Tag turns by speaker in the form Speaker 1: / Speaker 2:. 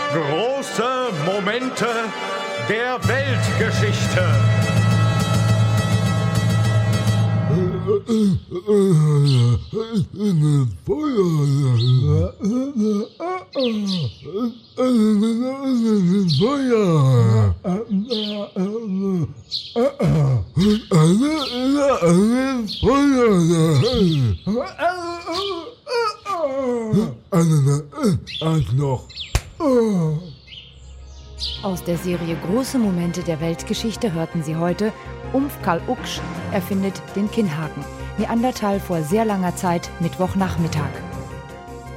Speaker 1: Große Momente der Weltgeschichte.
Speaker 2: Aus der Serie Große Momente der Weltgeschichte hörten Sie heute: Umf Karl Uksch erfindet den Kinnhaken. Neandertal vor sehr langer Zeit, Mittwochnachmittag.